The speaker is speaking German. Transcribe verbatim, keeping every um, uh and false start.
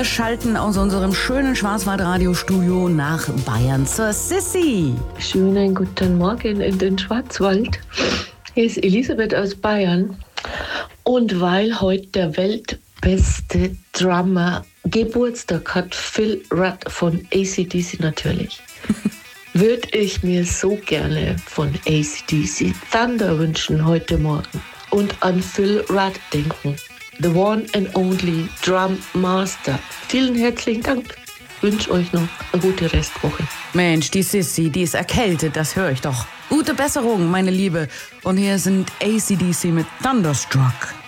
Schalten aus unserem schönen Schwarzwald-Radiostudio nach Bayern zur Sissi. Schönen guten Morgen in den Schwarzwald. Hier ist Elisabeth aus Bayern. Und weil heute der weltbeste Drummer Geburtstag hat, Phil Rudd von A C D C natürlich, würde ich mir so gerne von A C D C Thunder wünschen heute Morgen und an Phil Rudd denken. The one and only Drum Master. Vielen herzlichen Dank. Ich wünsche euch noch eine gute Restwoche. Mensch, die Sissi, die ist erkältet, das höre ich doch. Gute Besserung, meine Liebe. Und hier sind A C D C mit Thunderstruck.